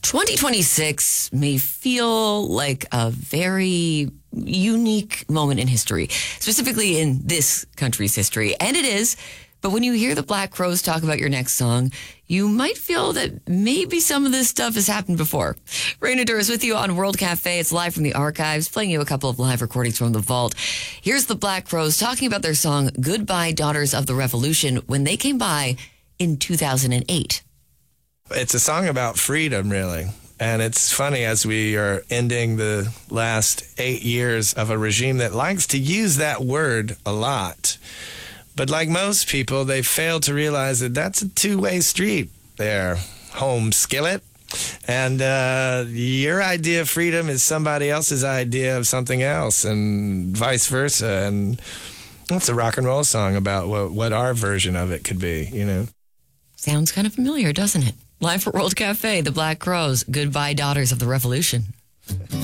2026 may feel like a very unique moment in history, specifically in this country's history. And it is. But when you hear the Black Crowes talk about your next song, you might feel that maybe some of this stuff has happened before. Raina Dur is with you on World Cafe. It's live from the archives, playing you a couple of live recordings from the vault. Here's the Black Crowes talking about their song, Goodbye Daughters of the Revolution, when they came by in 2008. It's a song about freedom, really. And it's funny, as we are ending the last 8 years of a regime that likes to use that word a lot. But like most people, they fail to realize that that's a two-way street there, home skillet. And your idea of freedom is somebody else's idea of something else, and vice versa. And it's a rock and roll song about what our version of it could be, you know. Sounds kind of familiar, doesn't it? Live for World Cafe, the Black Crowes, Goodbye Daughters of the Revolution.